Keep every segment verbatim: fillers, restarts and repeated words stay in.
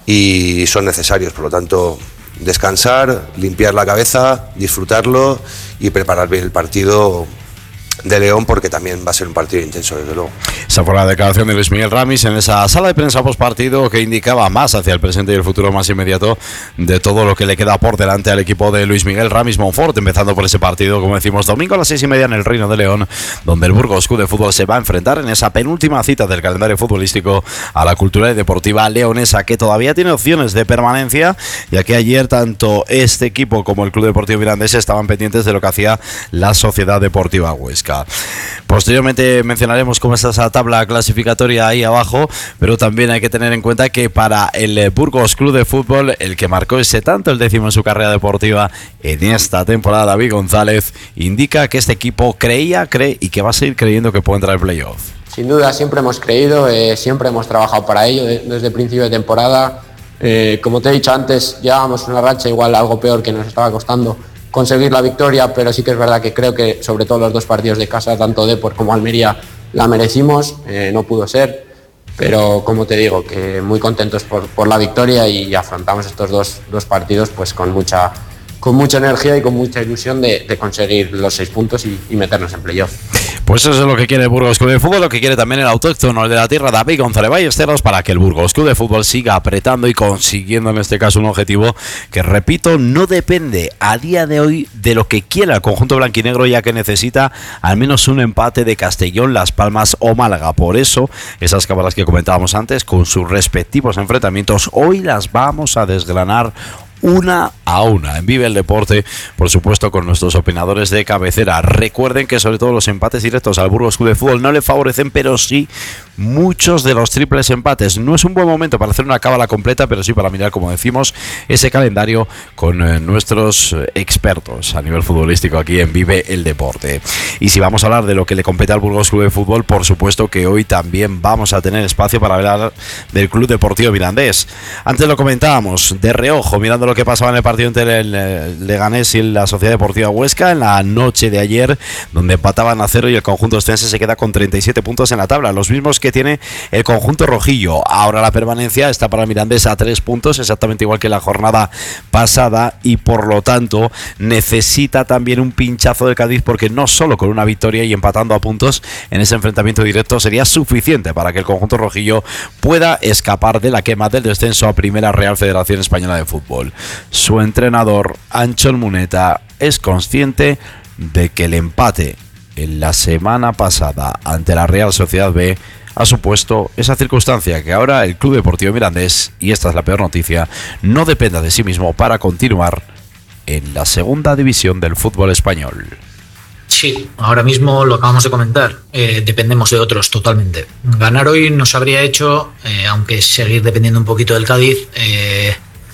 y son necesarios. Por lo tanto, descansar, limpiar la cabeza, disfrutarlo y preparar bien el partido de León, porque también va a ser un partido intenso, desde luego. Esa fue la declaración de Luis Miguel Ramis en esa sala de prensa postpartido, que indicaba más hacia el presente y el futuro más inmediato de todo lo que le queda por delante al equipo de Luis Miguel Ramis Monfort, empezando por ese partido, como decimos, domingo a las seis y media en el Reino de León, donde el Burgos Club de Fútbol se va a enfrentar en esa penúltima cita del calendario futbolístico a la Cultural y Deportiva Leonesa, que todavía tiene opciones de permanencia, ya que ayer tanto este equipo como el Club Deportivo Mirandés estaban pendientes de lo que hacía la Sociedad Deportiva Huesca. Posteriormente mencionaremos cómo está esa tabla clasificatoria ahí abajo, pero también hay que tener en cuenta que para el Burgos Club de Fútbol, el que marcó ese tanto el décimo en su carrera deportiva en esta temporada, David González, indica que este equipo creía, cree y que va a seguir creyendo que puede entrar al playoff. Sin duda, siempre hemos creído, eh, siempre hemos trabajado para ello desde el principio de temporada. Eh, como te he dicho antes, llevábamos una racha igual algo peor que nos estaba costando conseguir la victoria, pero sí que es verdad que creo que sobre todo los dos partidos de casa, tanto Depor como Almería, la merecimos, eh, no pudo ser, pero como te digo, que muy contentos por, por la victoria, y afrontamos estos dos, dos partidos pues con mucha, con mucha energía y con mucha ilusión de, de conseguir los seis puntos y, y meternos en playoff. Pues eso es lo que quiere el Burgos Club de Fútbol, lo que quiere también el autóctono, el de la tierra, David González Ballesteros, para que el Burgos Club de Fútbol siga apretando y consiguiendo en este caso un objetivo que, repito, no depende a día de hoy de lo que quiera el conjunto blanquinegro, ya que necesita al menos un empate de Castellón, Las Palmas o Málaga. Por eso, esas cábalas que comentábamos antes, con sus respectivos enfrentamientos, hoy las vamos a desgranar una a una en Vive el Deporte, por supuesto con nuestros opinadores de cabecera. Recuerden que sobre todo los empates directos al Burgos Club de Fútbol no le favorecen, pero sí muchos de los triples empates. No es un buen momento para hacer una cábala completa, pero sí para mirar, como decimos, ese calendario con eh, nuestros expertos a nivel futbolístico aquí en Vive el Deporte. Y si vamos a hablar de lo que le compete al Burgos Club de Fútbol, por supuesto que hoy también vamos a tener espacio para hablar del Club Deportivo Mirandés. Antes lo comentábamos de reojo, mirando lo que pasaba en el partido entre el Leganés y la Sociedad Deportiva Huesca en la noche de ayer, donde empataban a cero y el conjunto estense se queda con treinta y siete puntos en la tabla, los mismos que tiene el conjunto rojillo. Ahora la permanencia está para Mirandés a tres puntos, exactamente igual que la jornada pasada, y por lo tanto necesita también un pinchazo del Cádiz, porque no solo con una victoria y empatando a puntos en ese enfrentamiento directo sería suficiente para que el conjunto rojillo pueda escapar de la quema del descenso a Primera Real Federación Española de Fútbol. Su entrenador, Anchón Muneta, es consciente de que el empate en la semana pasada ante la Real Sociedad B ha supuesto esa circunstancia que ahora el Club Deportivo Mirandés, y esta es la peor noticia, no dependa de sí mismo para continuar en la segunda división del fútbol español. Sí, ahora mismo lo acabamos de comentar, eh, dependemos de otros totalmente. Ganar hoy nos habría hecho, eh, aunque seguir dependiendo un poquito del Cádiz, eh,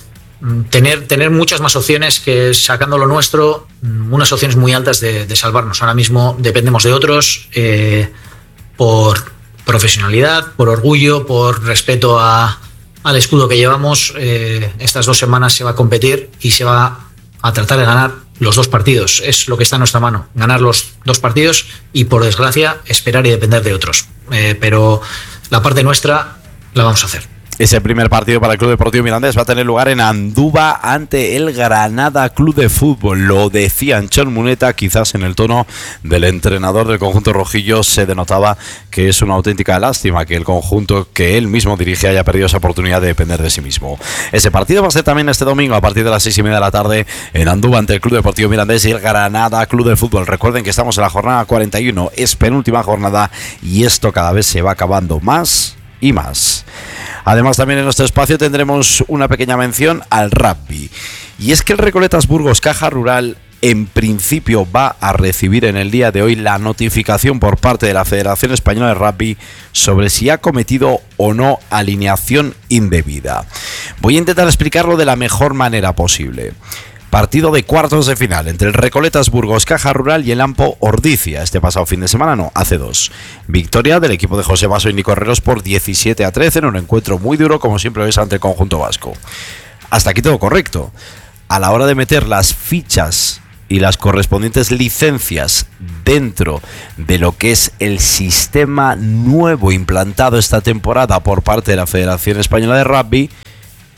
tener, tener muchas más opciones que, sacando lo nuestro, unas opciones muy altas de, de salvarnos. Ahora mismo dependemos de otros, eh, por profesionalidad, por orgullo, por respeto a, al escudo que llevamos. Eh, estas dos semanas se va a competir y se va a tratar de ganar los dos partidos. Es lo que está en nuestra mano, ganar los dos partidos y, por desgracia, esperar y depender de otros. Eh, pero la parte nuestra la vamos a hacer. Ese primer partido para el Club Deportivo Mirandés va a tener lugar en Andúba ante el Granada Club de Fútbol. Lo decía Anchón Muneta, quizás en el tono del entrenador del conjunto rojillo se denotaba que es una auténtica lástima que el conjunto que él mismo dirige haya perdido esa oportunidad de depender de sí mismo. Ese partido va a ser también este domingo a partir de las seis y media de la tarde en Andúba ante el Club Deportivo Mirandés y el Granada Club de Fútbol. Recuerden que estamos en la jornada cuarenta y uno, es penúltima jornada y esto cada vez se va acabando más y más. Además, también en nuestro espacio tendremos una pequeña mención al rugby. Y es que el Recoletas Burgos Caja Rural en principio va a recibir en el día de hoy la notificación por parte de la Federación Española de Rugby sobre si ha cometido o no alineación indebida. Voy a intentar explicarlo de la mejor manera posible. Partido de cuartos de final entre el Recoletas Burgos Caja Rural y el Ampo Ordicia. Este pasado fin de semana, no, hace dos. Victoria del equipo de José Basso y Nico Herreros por diecisiete a trece en un encuentro muy duro, como siempre es, ante el conjunto vasco. Hasta aquí todo correcto. A la hora de meter las fichas y las correspondientes licencias dentro de lo que es el sistema nuevo implantado esta temporada por parte de la Federación Española de Rugby,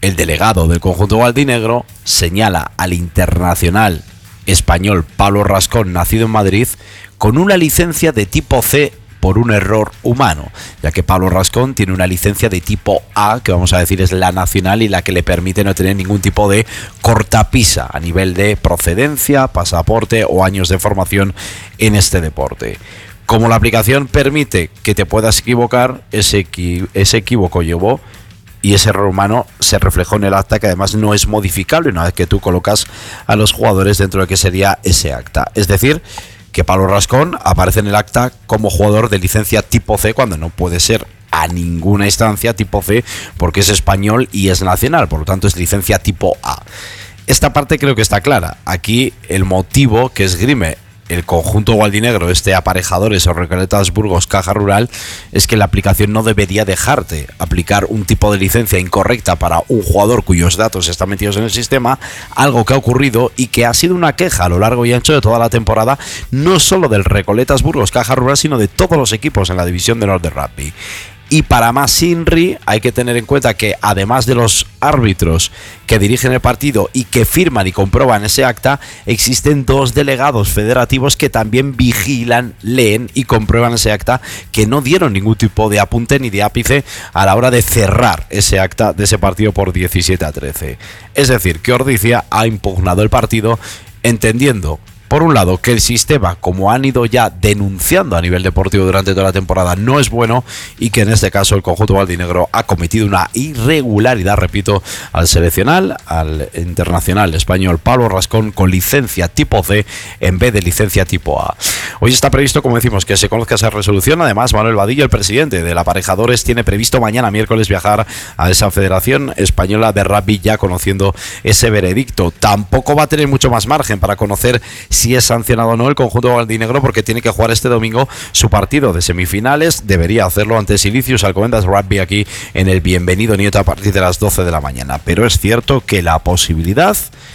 el delegado del conjunto gualdinegro señala al internacional español Pablo Rascón, nacido en Madrid, con una licencia de tipo C por un error humano, ya que Pablo Rascón tiene una licencia de tipo A, que vamos a decir es la nacional y la que le permite no tener ningún tipo de cortapisa a nivel de procedencia, pasaporte o años de formación en este deporte. Como la aplicación permite que te puedas equivocar, ese, equi- ese equívoco llevó y ese error humano se reflejó en el acta, que además no es modificable una vez que tú colocas a los jugadores dentro de que sería ese acta. Es decir, que Pablo Rascón aparece en el acta como jugador de licencia tipo C cuando no puede ser a ninguna instancia tipo C porque es español y es nacional, por lo tanto es licencia tipo A. Esta parte creo que está clara. Aquí el motivo que esgrime el conjunto gualdinegro, este Aparejadores o Recoletas Burgos Caja Rural, es que la aplicación no debería dejarte aplicar un tipo de licencia incorrecta para un jugador cuyos datos están metidos en el sistema, algo que ha ocurrido y que ha sido una queja a lo largo y ancho de toda la temporada, no solo del Recoletas Burgos Caja Rural, sino de todos los equipos en la división de honor de rugby. Y para más Inri hay que tener en cuenta que además de los árbitros que dirigen el partido y que firman y comprueban ese acta, existen dos delegados federativos que también vigilan, leen y comprueban ese acta, que no dieron ningún tipo de apunte ni de ápice a la hora de cerrar ese acta de ese partido por diecisiete a trece. Es decir, que Ordizia ha impugnado el partido entendiendo, por un lado, que el sistema, como han ido ya denunciando a nivel deportivo durante toda la temporada, no es bueno y que en este caso el conjunto gualdinegro ha cometido una irregularidad, repito, al seleccionar al internacional español Pablo Rascón con licencia tipo C en vez de licencia tipo A. Hoy está previsto, como decimos, que se conozca esa resolución. Además, Manuel Vadillo, el presidente del Aparejadores, tiene previsto mañana miércoles viajar a esa Federación Española de Rugby, ya conociendo ese veredicto. Tampoco va a tener mucho más margen para conocer si es sancionado o no el conjunto gualdinegro, porque tiene que jugar este domingo su partido de semifinales. Debería hacerlo ante Silicius Alcobendas Rugby aquí en el Bienvenido Nieto a partir de las doce de la mañana. Pero es cierto que la posibilidad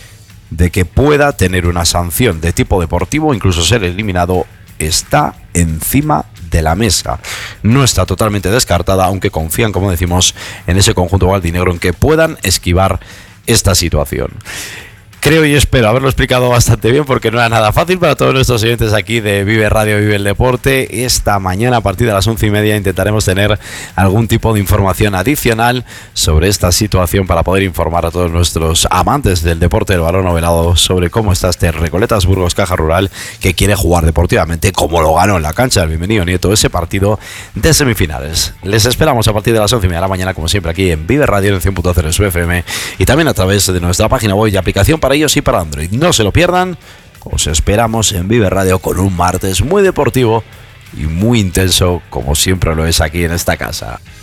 de que pueda tener una sanción de tipo deportivo, incluso ser eliminado, está encima de la mesa. No está totalmente descartada, aunque confían, como decimos, en ese conjunto gualdinegro en que puedan esquivar esta situación. Creo y espero haberlo explicado bastante bien, porque no era nada fácil para todos nuestros oyentes aquí de Vive Radio, Vive el Deporte. Esta mañana a partir de las once y media intentaremos tener algún tipo de información adicional sobre esta situación para poder informar a todos nuestros amantes del deporte del balón ovalado sobre cómo está este Recoletas Burgos Caja Rural, que quiere jugar deportivamente como lo ganó en la cancha del Bienvenido Nieto, ese partido de semifinales. Les esperamos a partir de las once y media de la mañana, como siempre, aquí en Vive Radio en cien punto cero su F M y también a través de nuestra página web y aplicación para iOS y para Android. No se lo pierdan. Os esperamos en Vive Radio con un martes muy deportivo y muy intenso, como siempre lo es aquí en esta casa.